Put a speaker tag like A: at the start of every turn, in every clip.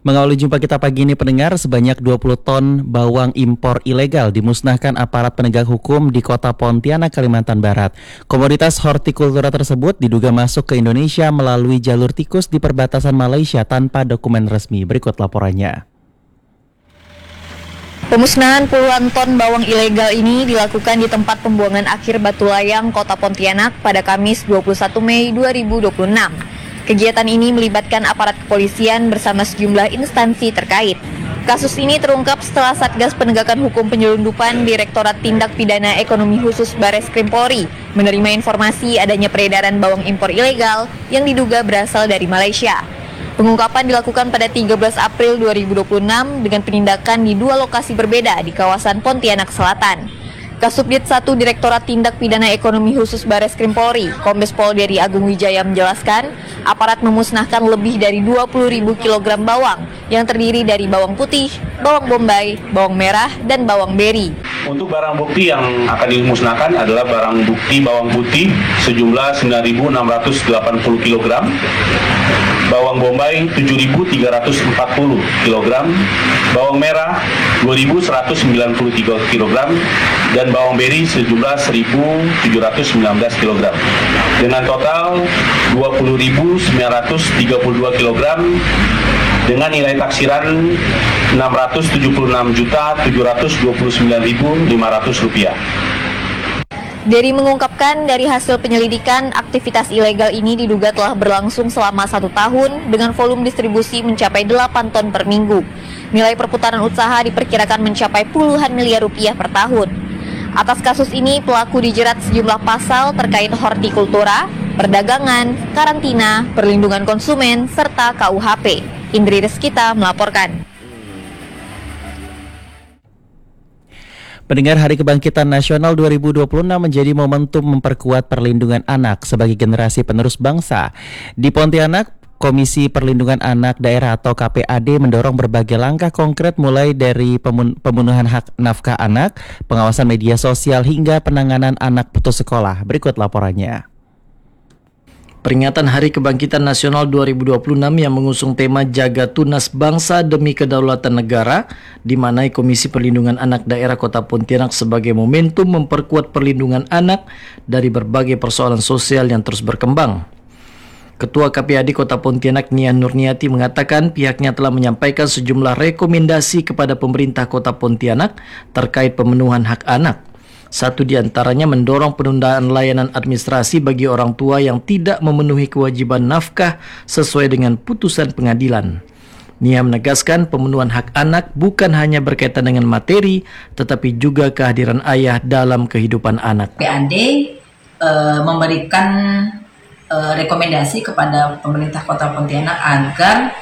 A: Mengawali jumpa kita pagi ini pendengar, sebanyak 20 ton bawang impor ilegal dimusnahkan aparat penegak hukum di kota Pontianak, Kalimantan Barat. Komoditas hortikultura tersebut diduga masuk ke Indonesia melalui jalur tikus di perbatasan Malaysia tanpa dokumen resmi. Berikut laporannya.
B: Pemusnahan puluhan ton bawang ilegal ini dilakukan di tempat pembuangan akhir Batu Layang, Kota Pontianak pada Kamis 21 Mei 2026. Kegiatan ini melibatkan aparat kepolisian bersama sejumlah instansi terkait. Kasus ini terungkap setelah Satgas Penegakan Hukum Penyelundupan Direktorat Tindak Pidana Ekonomi Khusus Bareskrim Polri menerima informasi adanya peredaran bawang impor ilegal yang diduga berasal dari Malaysia. Pengungkapan dilakukan pada 13 April 2026 dengan penindakan di dua lokasi berbeda di kawasan Pontianak Selatan. Kasubdit 1 Direktorat Tindak Pidana Ekonomi Khusus Bareskrim Polri, Kombes Pol Dery Agung Wijaya menjelaskan, aparat memusnahkan lebih dari 20.000 kg bawang yang terdiri dari bawang putih, bawang bombay, bawang merah, dan bawang beri.
C: Untuk barang bukti yang akan dimusnahkan adalah barang bukti bawang putih sejumlah 9.680 kg, bawang bombay 7.340 kg, bawang merah 2.193 kg, dan bawang beri sejumlah 1.719 kg. Dengan total 20.932 kg dengan nilai taksiran Rp676.729.500.
B: Dery mengungkapkan dari hasil penyelidikan, aktivitas ilegal ini diduga telah berlangsung selama 1 tahun dengan volume distribusi mencapai 8 ton per minggu. Nilai perputaran usaha diperkirakan mencapai puluhan miliar rupiah per tahun. Atas kasus ini, pelaku dijerat sejumlah pasal terkait hortikultura, perdagangan, karantina, perlindungan konsumen, serta KUHP. Indri Rizkita melaporkan.
A: Pendengar, Hari Kebangkitan Nasional 2026 menjadi momentum memperkuat perlindungan anak sebagai generasi penerus bangsa. Di Pontianak, Komisi Perlindungan Anak Daerah atau KPAD mendorong berbagai langkah konkret mulai dari pemenuhan hak nafkah anak, pengawasan media sosial hingga penanganan anak putus sekolah. Berikut laporannya.
D: Peringatan Hari Kebangkitan Nasional 2026 yang mengusung tema Jaga Tunas Bangsa Demi Kedaulatan Negara dimaknai Komisi Perlindungan Anak Daerah Kota Pontianak sebagai momentum memperkuat perlindungan anak dari berbagai persoalan sosial yang terus berkembang. Ketua KPAD Kota Pontianak Nia Nurniati mengatakan pihaknya telah menyampaikan sejumlah rekomendasi kepada pemerintah Kota Pontianak terkait pemenuhan hak anak. Satu di antaranya mendorong penundaan layanan administrasi bagi orang tua yang tidak memenuhi kewajiban nafkah sesuai dengan putusan pengadilan. Nia menegaskan pemenuhan hak anak bukan hanya berkaitan dengan materi, tetapi juga kehadiran ayah dalam kehidupan anak.
E: KPAD memberikan rekomendasi kepada pemerintah Kota Pontianak agar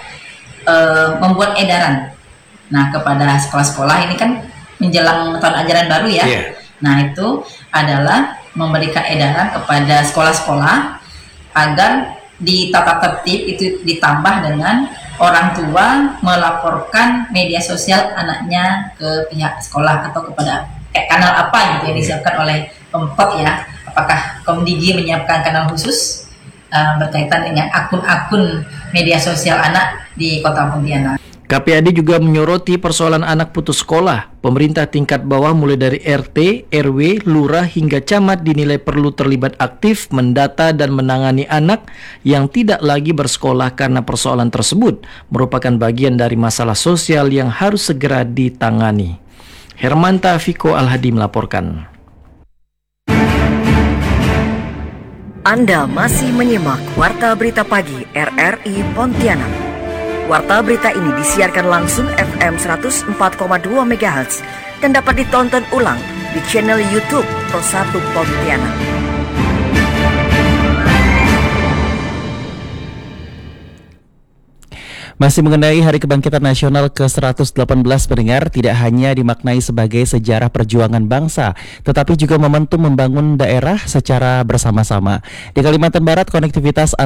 E: membuat edaran. Nah, kepada sekolah-sekolah ini kan menjelang tahun ajaran baru ya. Yeah. Nah, itu adalah memberikan edaran kepada sekolah-sekolah agar di tata tertib itu ditambah dengan orang tua melaporkan media sosial anaknya ke pihak sekolah atau kepada kanal apa gitu yang disiapkan oleh Pemkot ya. Apakah Komdigi menyiapkan kanal khusus berkaitan dengan akun-akun media sosial anak di Kota Pontianak.
D: KPAD juga menyoroti persoalan anak putus sekolah. Pemerintah tingkat bawah mulai dari RT, RW, lurah hingga camat dinilai perlu terlibat aktif mendata dan menangani anak yang tidak lagi bersekolah karena persoalan tersebut merupakan bagian dari masalah sosial yang harus segera ditangani. Hermanta Fiko Al-Hadi melaporkan.
F: Anda masih menyimak Warta Berita Pagi RRI Pontianak. Warta berita ini disiarkan langsung FM 104,2 MHz dan dapat ditonton ulang di channel YouTube Pro 1 Pontianak.
A: Masih mengenai Hari Kebangkitan Nasional ke-118 pendengar, tidak hanya dimaknai sebagai sejarah perjuangan bangsa, tetapi juga momentum membangun daerah secara bersama-sama. Di Kalimantan Barat, konektivitas